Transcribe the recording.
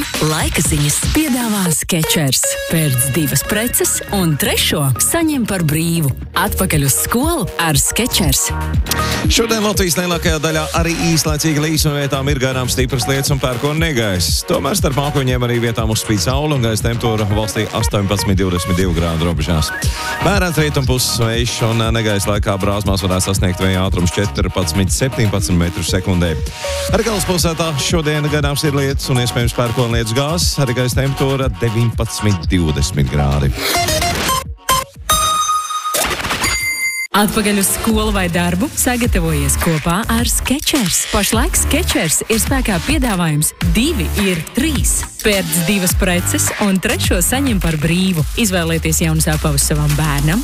laika ziņas piedāvā Skechers. Pērc 2 preces un 3. saņem par brīvu. Atpakaļ uz skolu ar Skechers. Šodien Latvijas lielākajā daļā arī īslaicīgi līs un vietām ir gaidāms stipras lietus un pērkona negaiss. Tomēr starp mākoņiem arī vietām uzspīd saule un gaisa temperatūra valstī 18–22 grādu robežās. Vērāt rietumpuses vējš un negaisa laikā Brāzmās varētu sasniegt vēja ātrums 14–17 metrus sekundē. Arī galvaspilsētā šodien gaidāms ir lietus un iespējams pērkona lietus gāzes, arī gaisa temperatūra 19–20 grādi. Atpakaļ uz skolu vai darbu sagatavojies kopā ar Skechers. Pašlaik Skechers ir spēkā piedāvājums 2 ir 3. Pērc 2 preces un 3. saņem par brīvu. Izvēlieties jaunas apavus savam bērnam,